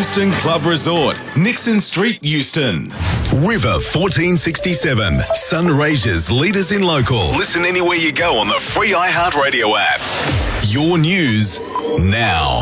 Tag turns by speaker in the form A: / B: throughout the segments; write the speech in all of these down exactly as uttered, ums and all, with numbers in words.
A: Euston Club Resort, Nixon Street, Euston. River fourteen sixty-seven, Sunraysia's leaders in local. Listen anywhere you go on the free iHeartRadio app. Your news now.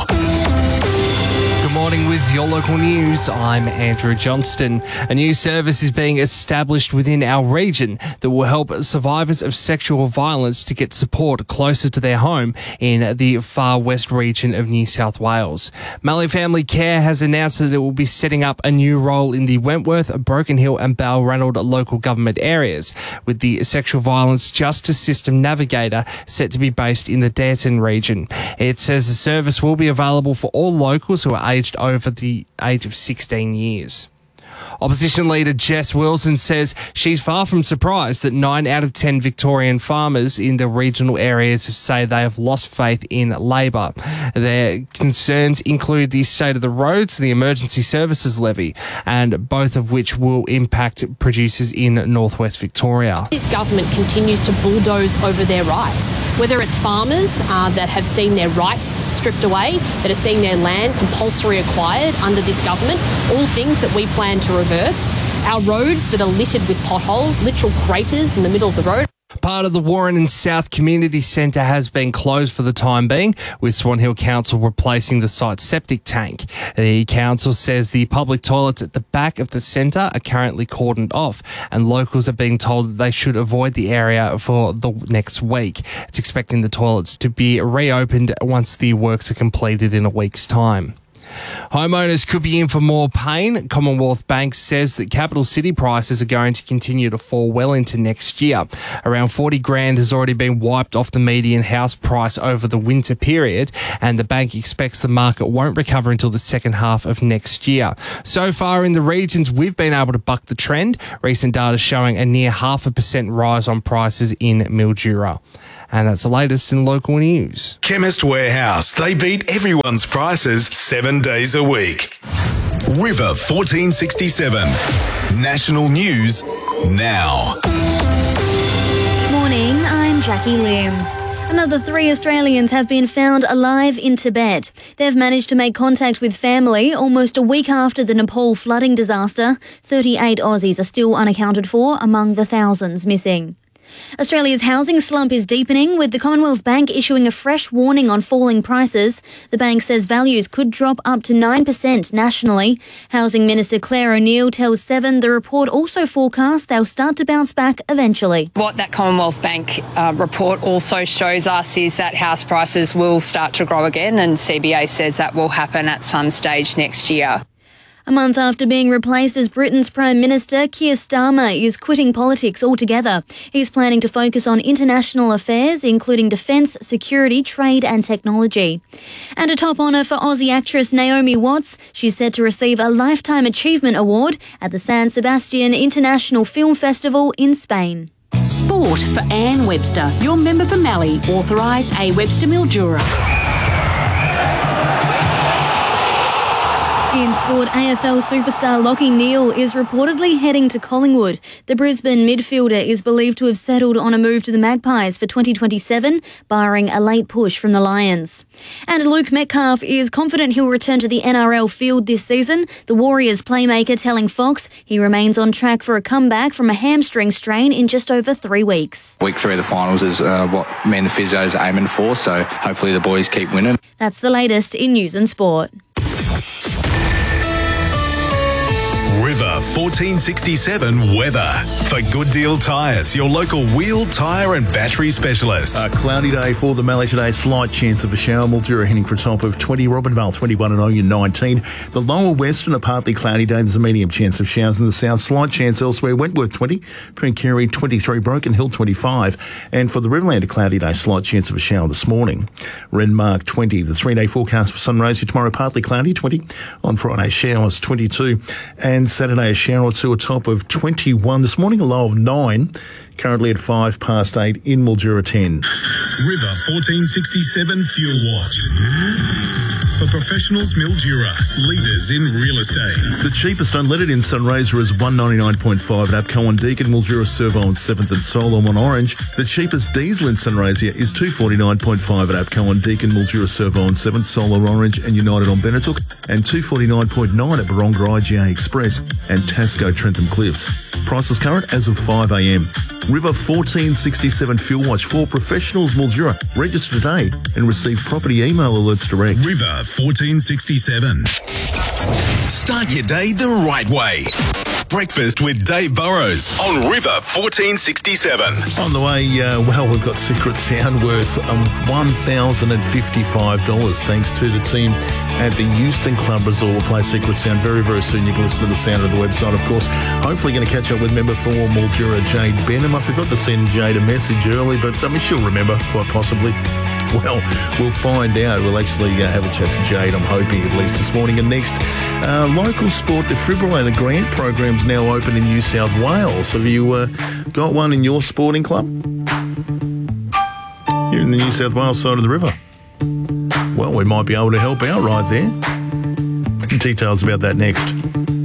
B: Good morning with your local news. I'm Andrew Johnston. A new service is being established within our region that will help survivors of sexual violence to get support closer to their home in the far west region of New South Wales. Mallee Family Care has announced that it will be setting up a new role in the Wentworth, Broken Hill and Balranald local government areas, with the Sexual Violence Justice System Navigator set to be based in the Dareton region. It says the service will be available for all locals who are aged over the age of sixteen years. Opposition leader Jess Wilson says she's far from surprised that nine out of ten Victorian farmers in the regional areas say they have lost faith in Labor. Their concerns include the state of the roads, the emergency services levy, and both of which will impact producers in northwest Victoria.
C: This government continues to bulldoze over their rights, whether it's farmers uh, that have seen their rights stripped away, that are seeing their land compulsory acquired under this government, all things that we plan to reverse. Our roads that are littered with potholes, literal craters in the middle of the road.
B: Part of the Warren and South Community Centre has been closed for the time being, with Swan Hill Council replacing the site's septic tank. The council says the public toilets at the back of the centre are currently cordoned off, and locals are being told that they should avoid the area for the next week. It's expecting the toilets to be reopened once the works are completed in a week's time. Homeowners could be in for more pain. Commonwealth Bank says that capital city prices are going to continue to fall well into next year. Around forty grand has already been wiped off the median house price over the winter period, and the bank expects the market won't recover until the second half of next year. So far in the regions, we've been able to buck the trend. Recent data showing a near half a percent rise on prices in Mildura. And that's the latest in local news.
A: Chemist Warehouse. They beat everyone's prices seven days a week. River fourteen sixty-seven. National news now.
D: Morning, I'm Jackie Lim. Another three Australians have been found alive in Tibet. They've managed to make contact with family almost a week after the Nepal flooding disaster. thirty-eight Aussies are still unaccounted for among the thousands missing. Australia's housing slump is deepening, with the Commonwealth Bank issuing a fresh warning on falling prices. The bank says values could drop up to nine percent nationally. Housing Minister Claire O'Neill tells Seven the report also forecasts they'll start to bounce back eventually.
E: What that Commonwealth Bank uh, report also shows us is that house prices will start to grow again, and C B A says that will happen at some stage next year.
D: A month after being replaced as Britain's Prime Minister, Keir Starmer is quitting politics altogether. He's planning to focus on international affairs, including defence, security, trade and technology. And a top honour for Aussie actress Naomi Watts. She's set to receive a Lifetime Achievement Award at the San Sebastian International Film Festival in Spain.
F: Sport for Anne Webster, your member for Mallee, authorised A Webster Mildura.
D: In sport, A F L superstar Lachie Neale is reportedly heading to Collingwood. The Brisbane midfielder is believed to have settled on a move to the Magpies for twenty twenty-seven, barring a late push from the Lions. And Luke Metcalf is confident he'll return to the N R L field this season. The Warriors playmaker telling Fox he remains on track for a comeback from a hamstring strain in just over three weeks.
G: Week three of the finals is uh, what me and the physios are aiming for, so hopefully the boys keep winning.
D: That's the latest in news and sport.
A: River fourteen sixty-seven weather. For Good Deal Tyres, your local wheel, tyre and battery specialist.
H: A cloudy day for the Mallee today. Slight chance of a shower. Mildura heading for a top of twenty. Robinvale twenty-one and Oyen nineteen. The lower western, a partly cloudy day. There's a medium chance of showers in the south. Slight chance elsewhere. Wentworth twenty. Pooncarie twenty-three. Broken Hill twenty-five. And for the Riverland, a cloudy day. Slight chance of a shower this morning. Renmark twenty. The three-day forecast for Sunraysia tomorrow, partly cloudy twenty. On Friday, showers twenty-two. And Saturday, a shower or two, a top of twenty-one. This morning, a low of nine. Currently at five past eight in Mildura ten.
A: River fourteen sixty-seven Fuel Watch. for Professionals Mildura, leaders in real estate.
H: The cheapest unleaded in Sunraysia is one ninety-nine point five at APCO on Deakin, Mildura Servo on seventh and Solo on Orange. The cheapest diesel in Sunraysia is two forty-nine point five at APCO on Deakin, Mildura Servo on seventh, Solo Orange and United on Benetook, and two forty-nine point nine at Baronga I G A Express and Tasco Trentham Cliffs. Prices current as of five a m. River fourteen sixty-seven Fuel Watch for Professionals Mildura. Register today and receive property email alerts direct.
A: River fourteen sixty-seven. Start your day the right way. Breakfast with Dave Burrows on River fourteen sixty-seven.
H: On the way, uh, well, we've got Secret Sound worth um, one thousand fifty-five dollars thanks to the team at the Euston Club Resort. We'll play Secret Sound very, very soon. You can listen to the sound of the website, of course. Hopefully going to catch up with member for Mildura, Jade Benham. I forgot to send Jade a message early, but I mean, she'll remember, quite possibly. Well, we'll find out. We'll actually uh, have a chat to Jade, I'm hoping, at least this morning. And next, uh, local sport defibrillator grant program's now open in New South Wales. Have you uh, got one in your sporting club? You're in the New South Wales side of the river. Well, we might be able to help out right there. Details about that next.